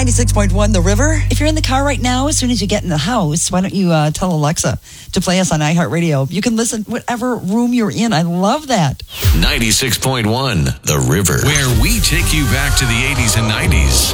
96.1 The River. If you're in the car right now, as soon as you get in the house, why don't you tell Alexa to play us on iHeartRadio? You can listen whatever room you're in. I love that. 96.1 The River, where we take you back to the 80s and 90s.